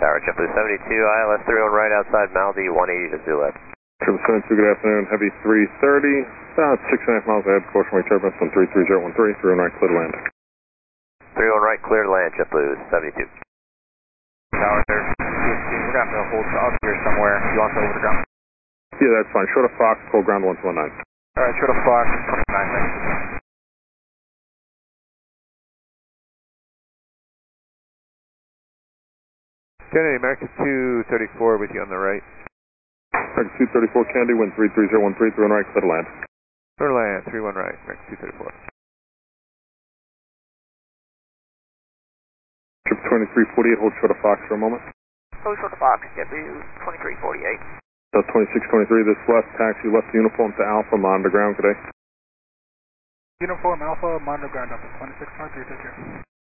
Tower, JetBlue 72, ILS 31 right outside Maldi, 180 to Zulu. Triple 72, good afternoon, Heavy 330, about 6.5 miles ahead, caution wing turbulence on 33013, 31 right, clear to land. 31 right, clear to land, JetBlue 72. Tower, there's PST, we're going to have to hold up here somewhere. You want to over the ground? Yeah, that's fine. Short of Fox, cold ground 119. Alright, short of Fox, 29, thanks. Kennedy, American 234 with you on the right. American 234, Kennedy, wind 33013, 31 right, clear to land. Clear to land, 31 right, American 234. Trip 2348, hold short of Fox for a moment. Hold short of Fox, JetBlue 2348. So 2623, this left taxi, left uniform to Alpha, monitor ground today. Uniform Alpha, monitor ground up at 2653, take care.